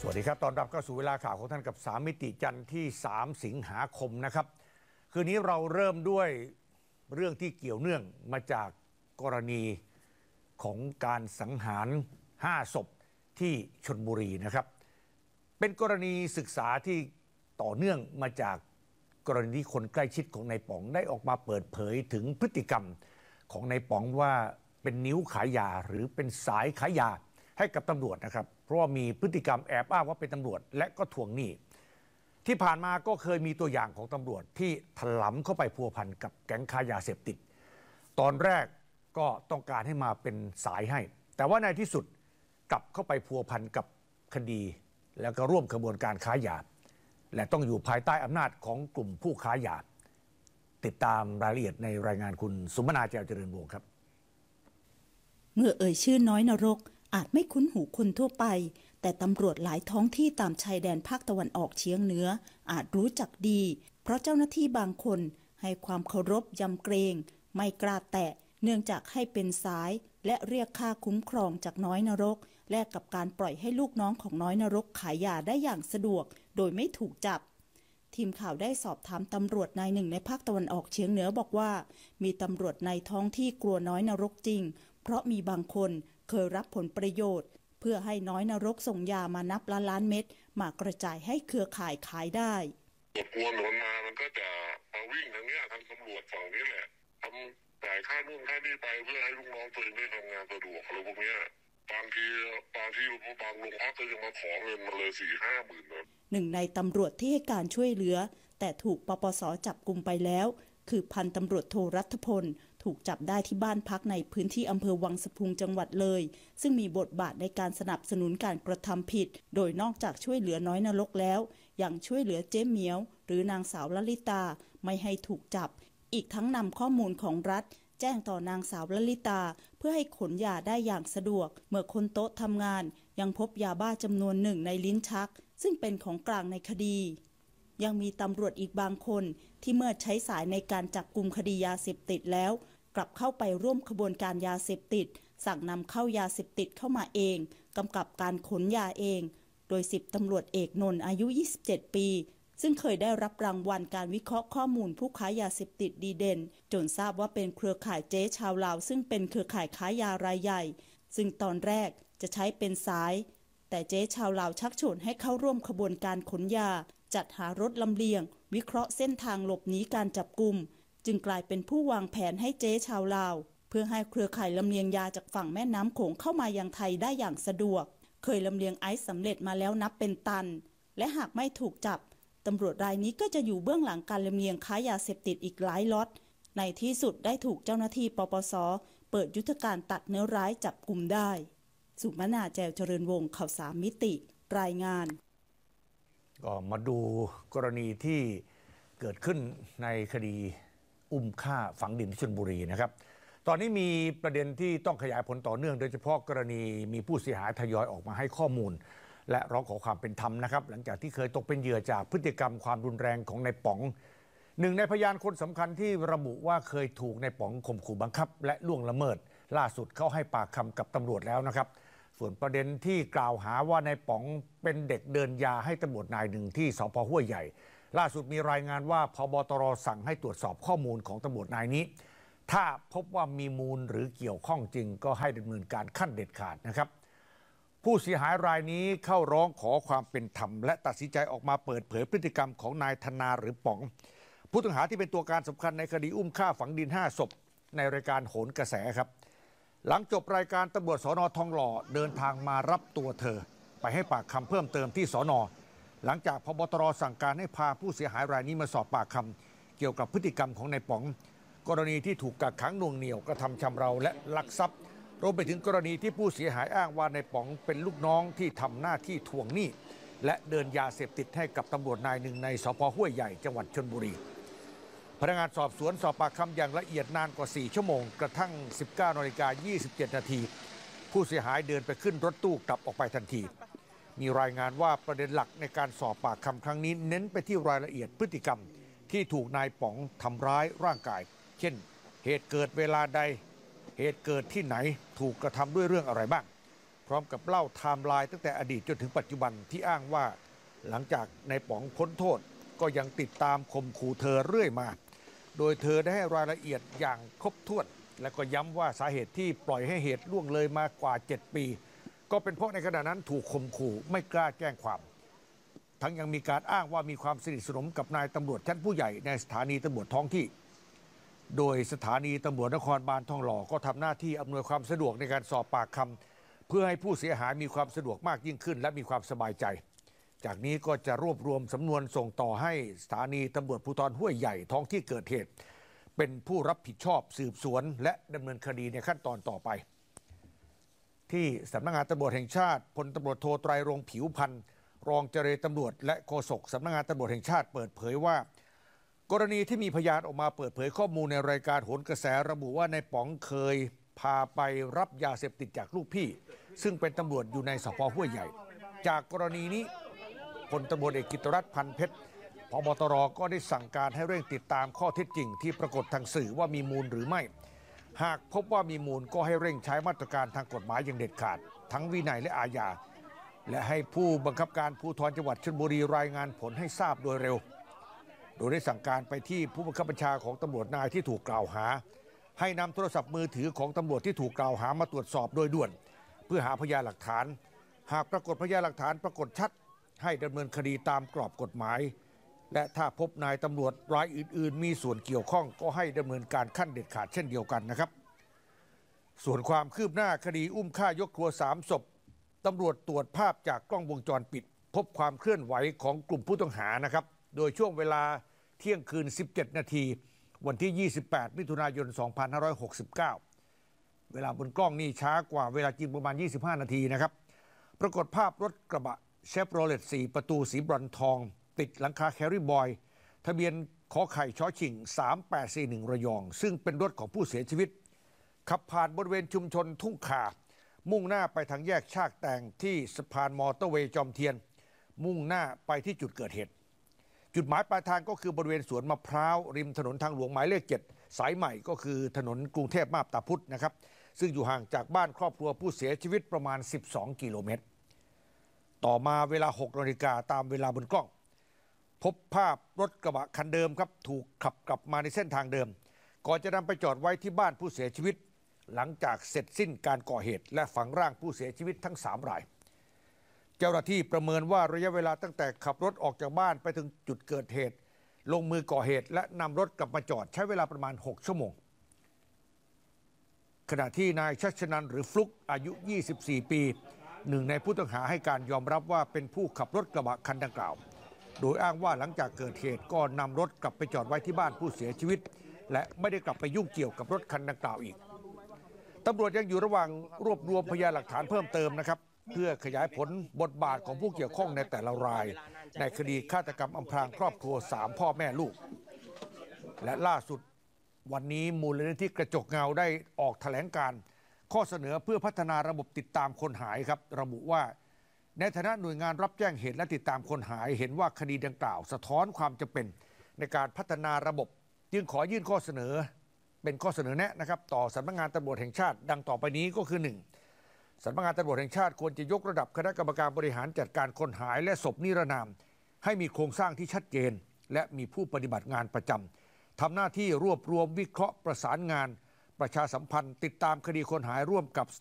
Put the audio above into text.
สวัสดีครับตอนรับเข้าสู่เวลาข่าวของท่านกับ3มิติจันทร์ที่3สิงหาคมนะครับคืนนี้เราเริ่มด้วยเรื่องที่เกี่ยวเนื่องมาจากกรณีของการสังหาร5ศพที่ชลบุรีนะครับเป็นกรณีศึกษาที่ต่อเนื่องมาจากกรณีที่คนใกล้ชิดของนายป๋องได้ออกมาเปิดเผยถึงพฤติกรรมของนายป๋องว่าเป็นนิ้วขายยาหรือเป็นสายขายยาให้กับตำรวจนะครับเพราะว่ามีพฤติกรรมแอบอ้างว่าเป็นตำรวจและก็ทวงหนี้ที่ผ่านมาก็เคยมีตัวอย่างของตำรวจที่ถลำเข้าไปพัวพันกับแก๊งค้ายาเสพติดตอนแรกก็ต้องการให้มาเป็นสายให้แต่ว่าในที่สุดกลับเข้าไปพัวพันกับคดีแล้วก็ร่วมขบวนการค้ายาและต้องอยู่ภายใต้อำนาจของกลุ่มผู้ค้ายาติดตามรายละเอียดในรายงานคุณสุมนาแจวเจริญวงศ์ครับเมื่อเอ่ยชื่อน้อยนรกอาจไม่คุ้นหูคนทั่วไปแต่ตำรวจหลายท้องที่ตามชายแดนภาคตะวันออกเฉียงเหนืออาจรู้จักดีเพราะเจ้าหน้าที่บางคนให้ความเคารพยำเกรงไม่กล้าแตะเนื่องจากให้เป็นสายและเรียกค่าคุ้มครองจากน้อยนรกแลกกับการปล่อยให้ลูกน้องของน้อยนรกขายยาได้อย่างสะดวกโดยไม่ถูกจับทีมข่าวได้สอบถามตำรวจนายหนึ่งในภาคตะวันออกเฉียงเหนือบอกว่ามีตำรวจในท้องที่กลัวน้อยนรกจริงเพราะมีบางคนเคยรับผลประโยชน์เพื่อให้น้อยนรกส่งยามานับล้านเม็ดมากระจายให้เครือข่ายขายได้กวนมันมามันก็จะมาวิ่งทางนี้ทางตำรวจฝั่งนี้แหละทำจ่ายค่านู่นค่านี่ไปเพื่อให้ลูกน้องตัวเองได้ทำงานสะดวกอะไรพวกนี้บางทีบางโรงพักก็ยังมาขอเงินมาเลย4-5 หมื่นเลยหนึ่งในตำรวจที่ให้การช่วยเหลือแต่ถูกปปส.จับกุมไปแล้วคือพันตำรวจโทรัฐพลถูกจับได้ที่บ้านพักในพื้นที่อำเภอวังสะพุงจังหวัดเลยซึ่งมีบทบาทในการสนับสนุนการกระทำผิดโดยนอกจากช่วยเหลือน้อยนรกแล้วยังช่วยเหลือเจ๊เหมียวหรือนางสาวลลิตาไม่ให้ถูกจับอีกทั้งนำข้อมูลของรัฐแจ้งต่อนางสาวลลิตาเพื่อให้ขนยาได้อย่างสะดวกเมื่อคนโต๊ะทำงานยังพบยาบ้าจำนวนหนึ่งในลิ้นชักซึ่งเป็นของกลางในคดียังมีตำรวจอีกบางคนที่เมื่อใช้สายในการจับกุมคดียาเสพติดแล้วกลับเข้าไปร่วมขบวนการยาเสพติดสั่งนำเข้ายาเสพติดเข้ามาเองกำกับการขนยาเองโดย10ตำรวจเอกนนท์อายุ27ปีซึ่งเคยได้รับรางวัลการวิเคราะห์ข้อมูลผู้ค้ายาเสพติดดีเด่นจนทราบว่าเป็นเครือข่ายเจ๊ชาวลาวซึ่งเป็นเครือข่ายค้ายารายใหญ่ซึ่งตอนแรกจะใช้เป็นสายแต่เจ๊ชาวลาวชักชวนให้เข้าร่วมขบวนการขนยาจัดหารถลำเลียงวิเคราะห์เส้นทางหลบหนีการจับกุมจึงกลายเป็นผู้วางแผนให้เจ๊ชาวลาวเพื่อให้เครือข่ายลำเลียงยาจากฝั่งแม่น้ำโขงเข้ามายังไทยได้อย่างสะดวกเคยลำเลียงไอซ์สำเร็จมาแล้วนับเป็นตันและหากไม่ถูกจับตำรวจรายนี้ก็จะอยู่เบื้องหลังการลำเลียงค้ายาเสพติดอีกหลายล็อตในที่สุดได้ถูกเจ้าหน้าที่ปปส.เปิดยุทธการตัดเนื้อร้ายจับกุมได้สุมนาแจวเจริญวงศ์ข่าว3มิติรายงานก็มาดูกรณีที่เกิดขึ้นในคดีอุ้มฆ่าฝังดินที่ชลบุรีนะครับตอนนี้มีประเด็นที่ต้องขยายผลต่อเนื่องโดยเฉพาะกรณีมีผู้เสียหายทยอยออกมาให้ข้อมูลและร้องขอความเป็นธรรมนะครับหลังจากที่เคยตกเป็นเหยื่อจากพฤติกรรมความรุนแรงของนายป๋องหนึ่งในพยานคนสำคัญที่ระบุว่าเคยถูกนายป๋องข่มขู่บังคับและล่วงละเมิดล่าสุดเขาให้ปากคำกับตำรวจแล้วนะครับส่วนประเด็นที่กล่าวหาว่านายป๋องเป็นเด็กเดินยาให้ตำรวจนายหนึ่งที่สภ.ห้วยใหญ่ล่าสุดมีรายงานว่าผบ.ตร.สั่งให้ตรวจสอบข้อมูลของตำรวจนายนี้ถ้าพบว่ามีมูลหรือเกี่ยวข้องจริงก็ให้ดำเนินการขั้นเด็ดขาดนะครับผู้เสียหายรายนี้เข้าร้องขอความเป็นธรรมและตัดสินใจออกมาเปิดเผยพฤติกรรมของนายธนาหรือป๋องผู้ต้องหาที่เป็นตัวการสำคัญในคดีอุ้มฆ่าฝังดิน5 ศพในรายการโหนกระแสครับหลังจบรายการตำรวจสน.ทองหล่อเดินทางมารับตัวเธอไปให้ปากคำเพิ่มเติมที่สน.หลังจากพบ.ตร.สั่งการให้พาผู้เสียหายรายนี้มาสอบปากคำเกี่ยวกับพฤติกรรมของนายป๋องกรณีที่ถูกกักขังหน่วงเหนี่ยวกระทำชำเราและลักทรัพย์รวมไปถึงกรณีที่ผู้เสียหายอ้างว่านายป๋องเป็นลูกน้องที่ทำหน้าที่ทวงหนี้และเดินยาเสพติดให้กับตำรวจนายหนึ่งในสภ.ห้วยใหญ่จังหวัดชลบุรีพนักงานสอบสวนสอบปากคำอย่างละเอียดนานกว่า4 ชั่วโมงกระทั่ง 19:27 นาทีผู้เสียหายเดินไปขึ้นรถตู้กลับออกไปทันทีมีรายงานว่าประเด็นหลักในการสอบปากคำครั้งนี้เน้นไปที่รายละเอียดพฤติกรรมที่ถูกนายป๋องทำร้ายร่างกายเช่นเหตุเกิดเวลาใดเหตุเกิดที่ไหนถูกกระทำด้วยเรื่องอะไรบ้างพร้อมกับเล่าไทม์ไลน์ตั้งแต่อดีตจนถึงปัจจุบันที่อ้างว่าหลังจากนายป๋องพ้นโทษก็ยังติดตามข่มขู่เธอเรื่อยมาโดยเธอได้ให้รายละเอียดอย่างครบถ้วนและก็ย้ำว่าสาเหตุที่ปล่อยให้เหตุล่วงเลยมากว่า7 ปีก็เป็นเพราะในขณะนั้นถูกข่มขู่ไม่กล้าแจ้งความทั้งยังมีการอ้างว่ามีความสนิทสนมกับนายตำรวจชั้นผู้ใหญ่ในสถานีตำรวจท้องที่โดยสถานีตำรวจนครบาลทองหล่อก็ทำหน้าที่อำนวยความสะดวกในการสอบปากคำเพื่อให้ผู้เสียหายมีความสะดวกมากยิ่งขึ้นและมีความสบายใจจากนี้ก็จะรวบรวมสำนวนส่งต่อให้สถานีตำรวจภูธรห้วยใหญ่ท้องที่เกิดเหตุเป็นผู้รับผิดชอบสืบสวนและดำเนินคดีในขั้นตอนต่อไปที่สำนักงานตำรวจแห่งชาติพลตำรวจโทไตรรงค์ผิวพันธ์รองเจรตำรวจและโฆษกสำนักงานตำรวจแห่งชาติเปิดเผยว่ากรณีที่มีพยานออกมาเปิดเผยข้อมูลในรายการโหนกระแสระบุว่านายป๋องเคยพาไปรับยาเสพติดจากลูกพี่ซึ่งเป็นตำรวจอยู่ในสภ.ห้วยใหญ่จากกรณีนี้พลตำรวจเอกกิตติรัตน์พันเพชรผบ.ตร.ก็ได้สั่งการให้เร่งติดตามข้อเท็จจริงที่ปรากฏทางสื่อว่ามีมูลหรือไม่หากพบว่ามีมูลก็ให้เร่งใช้มาตรการทางกฎหมายอย่างเด็ดขาดทั้งวินัยและอาญาและให้ผู้บังคับการภูธรจังหวัดชลบุรีรายงานผลให้ทราบโดยเร็วโดยได้สั่งการไปที่ผู้บังคับบัญชาของตำรวจนายที่ถูกกล่าวหาให้นำโทรศัพท์มือถือของตำรวจที่ถูกกล่าวหามาตรวจสอบโดยด่วนเพื่อหาพยานหลักฐานหากปรากฏพยานหลักฐานปรากฏชัดให้ดำเนินคดีตามกรอบกฎหมายและถ้าพบนายตำรวจรายอื่นๆมีส่วนเกี่ยวข้องก็ให้ดำเนินการขั้นเด็ดขาดเช่นเดียวกันนะครับส่วนความคืบหน้าคดีอุ้มฆ่ายกครัว3 ศพตำรวจตรวจภาพจากกล้องวงจรปิดพบความเคลื่อนไหวของกลุ่มผู้ต้องหานะครับโดยช่วงเวลาเที่ยงคืน17 นาทีวันที่ 28 มิถุนายน 2569 เวลาบนกล้องนี่ช้ากว่าเวลาจริงประมาณ 25 นาทีนะครับปรากฏภาพรถกระบะเชฟโรเลต4 ประตูสีบรอนซ์ทองติดหลังคาแครี่บอยทะเบียนขอไข่ชอชิง3841ระยองซึ่งเป็นรถของผู้เสียชีวิตขับผ่านบริเวณชุมชนทุ่งข่ามุ่งหน้าไปทางแยกชากแตงที่สะพานมอเตอร์เวย์จอมเทียนมุ่งหน้าไปที่จุดเกิดเหตุจุดหมายปลายทางก็คือบริเวณสวนมะพร้าวริมถนนทางหลวงหมายเลข 7สายใหม่ก็คือถนนกรุงเทพมาบตาพุธนะครับซึ่งอยู่ห่างจากบ้านครอบครัวผู้เสียชีวิตประมาณ12 กิโลเมตรต่อมาเวลา 6 นาฬิกาตามเวลาบนกล้องพบภาพรถกระบะคันเดิมครับถูกขับกลับมาในเส้นทางเดิมก่อนจะนำไปจอดไว้ที่บ้านผู้เสียชีวิตหลังจากเสร็จสิ้นการก่อเหตุและฝังร่างผู้เสียชีวิตทั้ง3 รายเจ้าหน้าที่ประเมินว่าระยะเวลาตั้งแต่ขับรถออกจากบ้านไปถึงจุดเกิดเหตุลงมือก่อเหตุและนำรถกลับมาจอดใช้เวลาประมาณ6 ชั่วโมงขณะที่นายชัชนันท์หรือฟลุกอายุ24 ปีหนึ่งในผู้ต้องหาให้การยอมรับว่าเป็นผู้ขับรถกระบะคันดังกล่าวโดยอ้างว่าหลังจากเกิดเหตุก็นำรถกลับไปจอดไว้ที่บ้านผู้เสียชีวิตและไม่ได้กลับไปยุ่งเกี่ยวกับรถคันดังกล่าวอีกตำรวจยังอยู่ระหว่างรวบรวมพยานหลักฐานเพิ่มเติมนะครับเพื่อขยายผลบทบาทของผู้เกี่ยวข้องในแต่ละรายในคดีฆาตกรรมอำพรางครอบครัว3 พ่อแม่ลูกและล่าสุดวันนี้มูลนิธิกระจกเงาได้ออกแถลงการข้อเสนอเพื่อพัฒนาระบบติดตามคนหายครับระบุว่าในฐานะหน่วยงานรับแจ้งเหตุและติดตามคนหายเห็นว่าคดีดังกล่าวสะท้อนความจำเป็นในการพัฒนาระบบจึงขอยื่นข้อเสนอเป็นข้อเสนอแนะนะครับต่อสำนักงานตำรวจแห่งชาติดังต่อไปนี้ก็คือ 1. สำนักงานตำรวจแห่งชาติควรจะยกระดับคณะกรรมการบริหารจัดการคนหายและศพนิรนามให้มีโครงสร้างที่ชัดเจนและมีผู้ปฏิบัติงานประจำทำหน้าที่รวบรวมวิเคราะห์ประสานงานประชาสัมพันธ์ติดตามคดีคนหายร่วมกับส